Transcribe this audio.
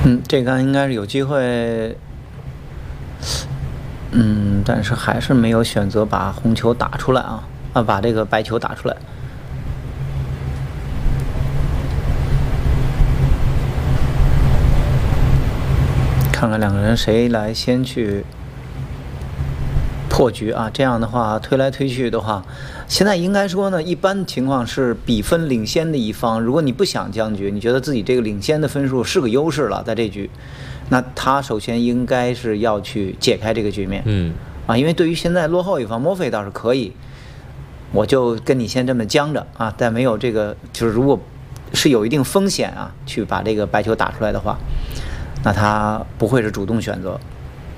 这杆应该是有机会，但是还是没有选择把红球打出来把这个白球打出来。看看两个人谁来先去破局这样的话推来推去的话，现在应该说呢，一般情况是比分领先的一方，如果你不想僵局，你觉得自己这个领先的分数是个优势了，在这局，那他首先应该是要去解开这个局面。因为对于现在落后一方，墨菲倒是可以，我就跟你先这么僵着但没有这个，就是如果是有一定风险去把这个白球打出来的话，那他不会是主动选择。